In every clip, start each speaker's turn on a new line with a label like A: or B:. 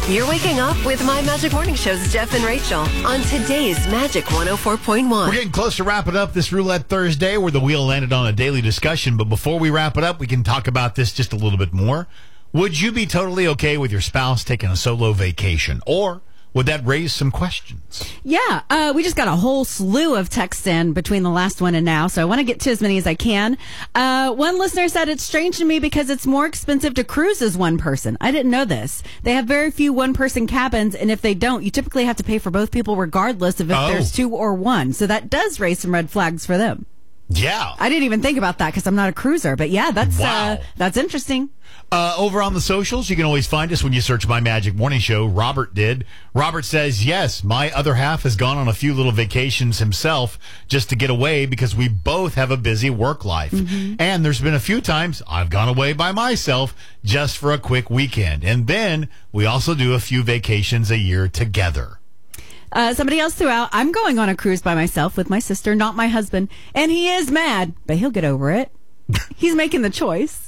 A: You're waking up with My Magic Morning Show's Jeff and Rachel on today's Magic 104.1.
B: We're getting close to wrapping up this Roulette Thursday where the wheel landed on a daily discussion. But before we wrap it up, we can talk about this just a little bit more. Would you be totally okay with your spouse taking a solo vacation? Or would that raise some questions?
C: Yeah, we just got a whole slew of texts in between the last one and now, so I want to get to as many as I can. One listener said it's strange to me because it's more expensive to cruise as one person. I didn't know this. They have very few one-person cabins, and if they don't, you typically have to pay for both people regardless of if there's two or one. So that does raise some red flags for them.
B: Yeah.
C: I didn't even think about that because I'm not a cruiser, but yeah, that's interesting.
B: Over on the socials, you can always find us when you search My Magic Morning Show. Robert did. Robert says, yes, my other half has gone on a few little vacations himself just to get away because we both have a busy work life. Mm-hmm. And there's been a few times I've gone away by myself just for a quick weekend. And then we also do a few vacations a year together.
C: Somebody else threw out, I'm going on a cruise by myself with my sister, not my husband. And he is mad, but he'll get over it. He's making the choice.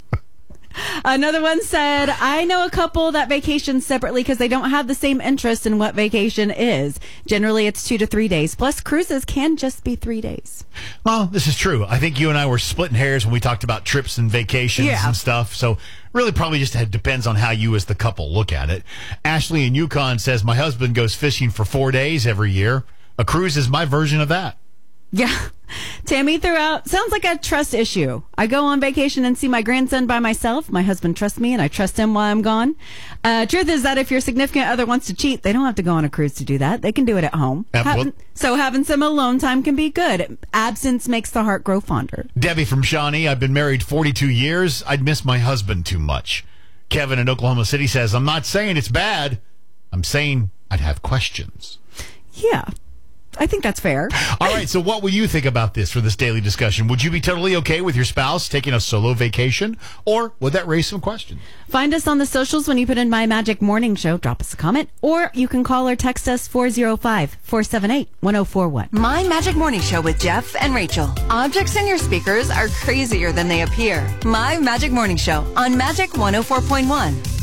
C: Another one said, I know a couple that vacation separately because they don't have the same interest in what vacation is. Generally, it's 2 to 3 days. Plus, cruises can just be 3 days.
B: Well, this is true. I think you and I were splitting hairs when we talked about trips and vacations and stuff. So really probably just depends on how you as the couple look at it. Ashley in Yukon says, my husband goes fishing for 4 days every year. A cruise is my version of that.
C: Yeah. Tammy threw out, sounds like a trust issue. I go on vacation and see my grandson by myself. My husband trusts me and I trust him while I'm gone. Truth is that if your significant other wants to cheat, they don't have to go on a cruise to do that. They can do it at home. So having some alone time can be good. Absence makes the heart grow fonder.
B: Debbie from Shawnee, I've been married 42 years. I'd miss my husband too much. Kevin in Oklahoma City says, I'm not saying it's bad. I'm saying I'd have questions.
C: Yeah. I think that's fair.
B: All right, so what will you think about this for this daily discussion? Would you be totally okay with your spouse taking a solo vacation, or would that raise some questions?
C: Find us on the socials when you put in My Magic Morning Show. Drop us a comment, or you can call or text us 405-478-1041.
A: My Magic Morning Show with Jeff and Rachel. Objects in your speakers are crazier than they appear. My Magic Morning Show on Magic 104.1.